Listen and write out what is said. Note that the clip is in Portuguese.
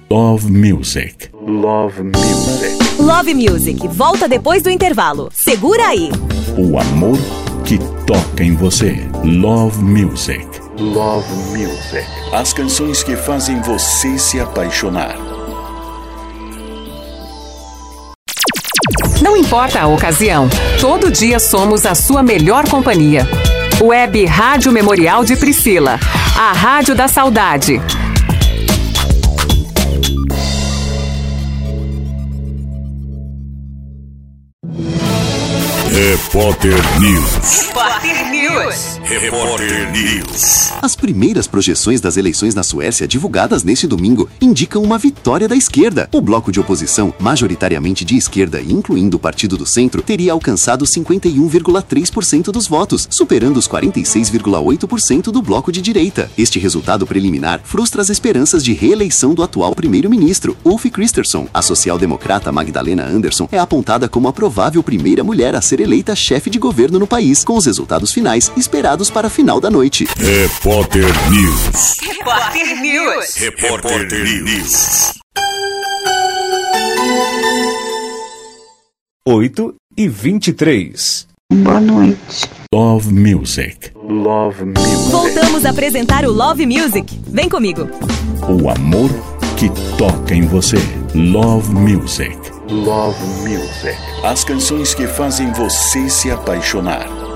Love Music. Love Music. Love Music, volta depois do intervalo. Segura aí. O amor que toca em você. Love Music. Love Music. As canções que fazem você se apaixonar. Não importa a ocasião, todo dia somos a sua melhor companhia. Web Rádio Memorial de Priscila, a rádio da saudade. Repórter News. Repórter News. Repórter News. As primeiras projeções das eleições na Suécia, divulgadas neste domingo, indicam uma vitória da esquerda. O bloco de oposição, majoritariamente de esquerda, incluindo o Partido do Centro, teria alcançado 51,3% dos votos, superando os 46,8% do bloco de direita. Este resultado preliminar frustra as esperanças de reeleição do atual primeiro-ministro, Ulf Kristersson. A social-democrata Magdalena Andersson é apontada como a provável primeira mulher a ser eleita chefe de governo no país, com os resultados finais esperados para a final da noite. Repórter News. Repórter News. Repórter News. 8h23. Boa noite. Love Music. Love Music. Voltamos a apresentar o Love Music. Vem comigo. O amor que toca em você. Love Music. Love Music. As canções que fazem você se apaixonar.